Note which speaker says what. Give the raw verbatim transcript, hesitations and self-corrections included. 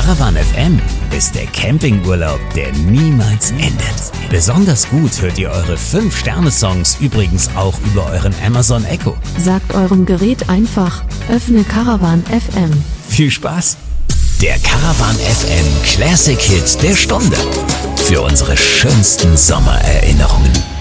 Speaker 1: Caravan F M ist der Campingurlaub, der niemals endet. Besonders gut hört ihr eure fünf Sterne Songs übrigens auch über euren Amazon Echo.
Speaker 2: Sagt eurem Gerät einfach, öffne Caravan F M.
Speaker 1: Viel Spaß! Der Caravan F M Classic Hits der Stunde. Für unsere schönsten Sommererinnerungen.